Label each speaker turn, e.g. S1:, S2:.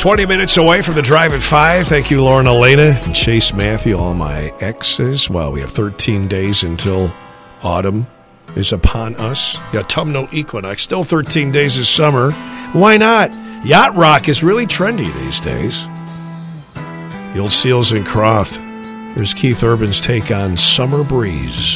S1: 20 minutes away from the Drive at 5. Thank you, Lauren Elena and Chase Matthew, all my exes. Well, we have 13 days until autumn is upon us. The autumnal equinox. Still 13 days of summer. Why not? Yacht rock is really trendy these days. The old Seals and Croft. Here's Keith Urban's take on Summer Breeze.